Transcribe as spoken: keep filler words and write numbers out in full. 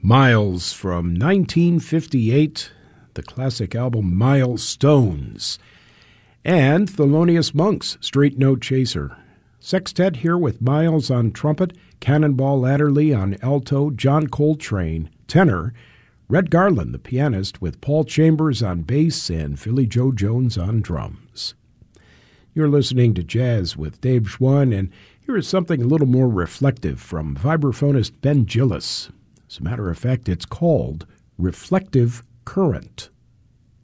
Miles from nineteen fifty-eight, the classic album Milestones. And Thelonious Monk's Straight No Chaser. Sextet here with Miles on trumpet, Cannonball Adderley on alto, John Coltrane, tenor, Red Garland, the pianist, with Paul Chambers on bass and Philly Joe Jones on drums. You're listening to Jazz with Dave Schwann, and here is something a little more reflective from vibraphonist Ben Gillis. As a matter of fact, it's called Reflective Current.